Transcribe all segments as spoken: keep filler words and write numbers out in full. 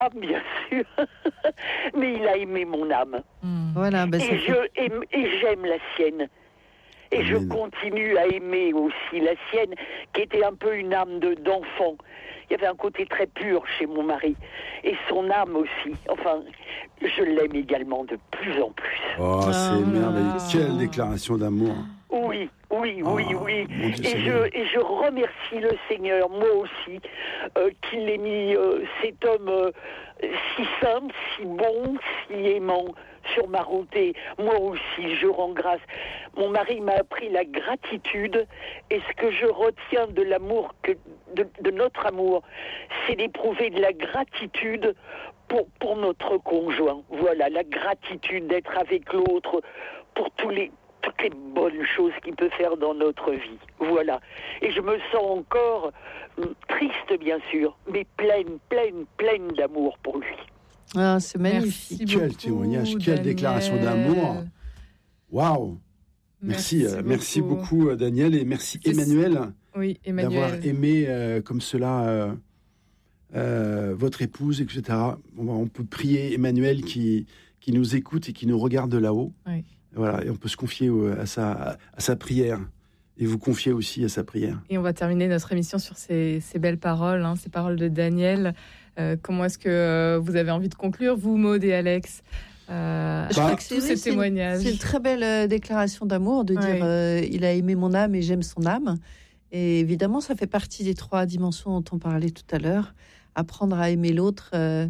Ah, bien sûr. Mais il a aimé mon âme. Mmh. Voilà, ben et, c'est je, et, et j'aime la sienne. Et Amen. Je continue à aimer aussi la sienne, qui était un peu une âme de, d'enfant. Il y avait un côté très pur chez mon mari. Et son âme aussi. Enfin, je l'aime également de plus en plus. Oh, c'est ah, merveilleux. Quelle déclaration d'amour. Oui, oui, oui, oh, oui. Dieu, et, je, et je remercie le Seigneur, moi aussi, euh, qu'il ait mis euh, cet homme euh, si simple, si bon, si aimant sur ma route. Et moi aussi, je rends grâce. Mon mari m'a appris la gratitude. Et ce que je retiens de l'amour, que, de, de notre amour, c'est d'éprouver de la gratitude pour, pour notre conjoint. Voilà, la gratitude d'être avec l'autre pour tous les... toutes les bonnes choses qu'il peut faire dans notre vie. Voilà. Et je me sens encore euh, triste, bien sûr, mais pleine, pleine, pleine d'amour pour lui. Ah, c'est magnifique. Merci quel beaucoup, témoignage, quelle Daniel. Déclaration d'amour. Waouh. Merci, merci, euh, beaucoup. merci beaucoup, Daniel, et merci, c'est Emmanuel, oui, Emmanuel, d'avoir aimé euh, comme cela euh, euh, votre épouse, et cetera. On, on peut prier Emmanuel qui, qui nous écoute et qui nous regarde de là-haut. Oui. Voilà, et on peut se confier à sa, à sa prière, et vous confier aussi à sa prière. Et on va terminer notre émission sur ces, ces belles paroles, hein, ces paroles de Daniel. Euh, comment est-ce que euh, vous avez envie de conclure, vous, Maud et Alex, euh, Je crois que c'est, tous ces c'est témoignages. Une, c'est une très belle euh, déclaration d'amour, de dire oui. euh, il a aimé mon âme et j'aime son âme. Et évidemment, ça fait partie des trois dimensions dont on parlait tout à l'heure. Apprendre à aimer l'autre euh,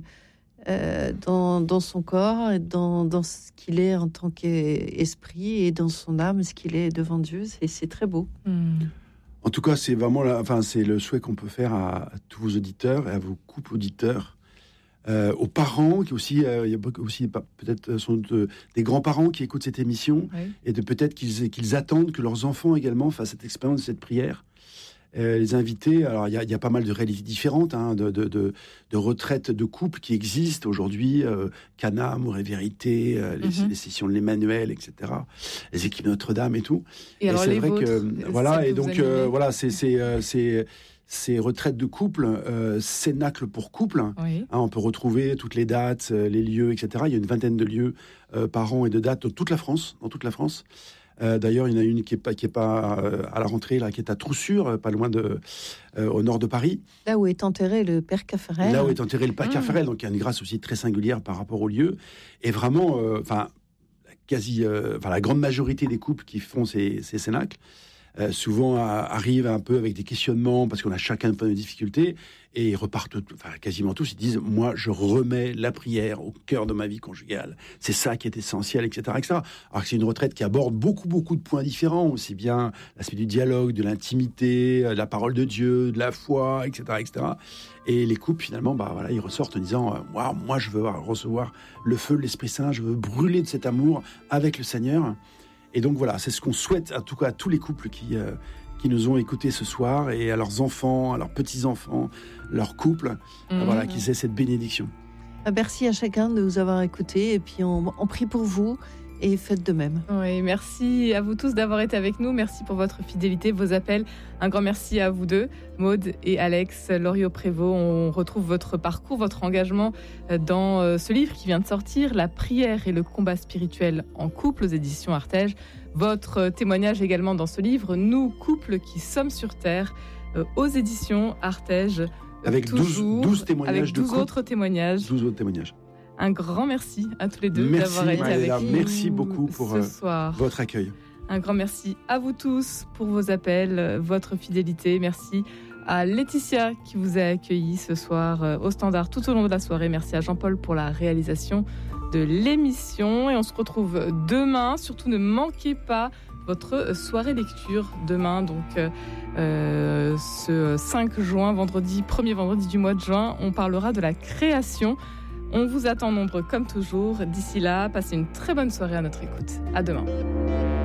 Euh, dans, dans son corps, dans, dans ce qu'il est en tant qu'esprit, et dans son âme, ce qu'il est devant Dieu. C'est, c'est très beau. Mm. En tout cas, c'est vraiment la, enfin, c'est le souhait qu'on peut faire à, à tous vos auditeurs et à vos couples auditeurs, euh, aux parents qui aussi, euh, il y a aussi peut-être sans doute, euh, des grands-parents qui écoutent cette émission, oui. et de peut-être qu'ils, qu'ils attendent que leurs enfants également fassent cette expérience de cette prière. Euh, les invités, alors il y a, y a pas mal de réalités différentes, hein, de, de, de, de retraites de couples qui existent aujourd'hui, euh, Cana, Amour et Vérité, euh, les, mm-hmm. les sessions de l'Emmanuel, et cetera, les équipes Notre-Dame et tout. Et, et alors c'est les vrai vôtres, que voilà, et donc euh, voilà, c'est c'est euh, c'est ces retraites de couple, euh, cénacle pour couple. Oui. Hein, on peut retrouver toutes les dates, euh, les lieux, et cetera. Il y a une vingtaine de lieux euh, par an et de dates dans toute la France, dans toute la France. Euh, d'ailleurs, il y en a une qui est pas, qui est pas euh, à la rentrée, là, qui est à Troussure, euh, pas loin de, euh, au nord de Paris. Là où est enterré le père Caffarel. Là où est enterré le père mmh. Caffarel, donc il y a une grâce aussi très singulière par rapport au lieu. Et vraiment, enfin, euh, quasi, enfin, euh, la grande majorité des couples qui font ces, ces cénacles, Euh, souvent euh, arrivent un peu avec des questionnements parce qu'on a chacun un peu de difficultés et ils repartent, enfin quasiment tous, ils disent moi je remets la prière au cœur de ma vie conjugale, c'est ça qui est essentiel, et cetera, et cetera. Alors que c'est une retraite qui aborde beaucoup beaucoup de points différents, aussi bien l'aspect du dialogue, de l'intimité, de la parole de Dieu, de la foi, et cetera, et cetera. Et les couples finalement, bah voilà, ils ressortent en disant waouh, moi je veux recevoir le feu de l'Esprit Saint, je veux brûler de cet amour avec le Seigneur. Et donc voilà, c'est ce qu'on souhaite, en tout cas à tous les couples qui, euh, qui nous ont écoutés ce soir, et à leurs enfants, à leurs petits-enfants, leurs couples, mmh. euh, voilà, qu'ils aient cette bénédiction. Merci à chacun de nous avoir écoutés, et puis on, on prie pour vous, et faites de même. Oui, merci à vous tous d'avoir été avec nous, merci pour votre fidélité, vos appels. Un grand merci à vous deux, Maud et Alex Loriot-Prévost. On retrouve votre parcours, votre engagement dans ce livre qui vient de sortir, La prière et le combat spirituel en couple, aux éditions Artege. Votre témoignage également dans ce livre, Nous, couples qui sommes sur terre, aux éditions Artege. Avec toujours, douze, douze témoignages avec douze de couple. autres témoignages. douze autres témoignages. Un grand merci à tous les deux merci, d'avoir été Maëla, avec nous merci beaucoup pour ce soir. Votre accueil. Un grand merci à vous tous pour vos appels, votre fidélité. Merci à Laetitia qui vous a accueillis ce soir au Standard tout au long de la soirée. Merci à Jean-Paul pour la réalisation de l'émission. Et on se retrouve demain. Surtout ne manquez pas votre soirée lecture demain, donc euh, ce cinq juin, vendredi, premier vendredi du mois de juin. On parlera de la création. On vous attend nombreux comme toujours. D'ici là, passez une très bonne soirée à notre écoute. À demain.